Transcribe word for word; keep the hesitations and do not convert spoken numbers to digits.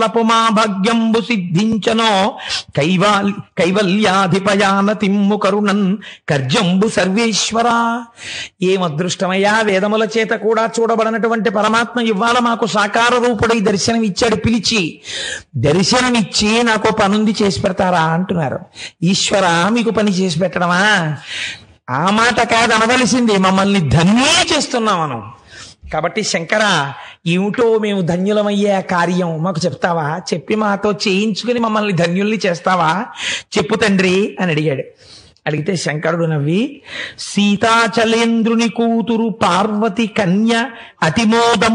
మా భాగ్యంబు సిద్ధించనో కైవాల్ కైవల్యాధిపయాన తిమ్ము కరుణన్ కర్జంబు సర్వేశ్వర. ఏం అదృష్టమయ్యా, వేదముల చేత కూడా చూడబడినటువంటి పరమాత్మ ఇవాళ మాకు సాకార రూపుడై దర్శనం ఇచ్చాడు. పిలిచి దర్శనమిచ్చి నాకు పనుంది చేసి పెడతారా అంటున్నారు. ఈశ్వర మీకు పని చేసి పెట్టడమా? ఆ మాట కాదు అనవలసింది, మమ్మల్ని ధన్యే చేస్తున్నామను. కాబట్టి శంకర, ఏమిటో మేము ధన్యులమయ్యే కార్యం మాకు చెప్తావా? చెప్పి మాతో చేయించుకుని మమ్మల్ని ధన్యుల్ని చేస్తావా? చెప్పు తండ్రి అని అడిగాడు. అడిగితే శంకరుడు నవ్వి, సీతాచలేంద్రుని కూతురు పార్వతి కన్య అతిమోదం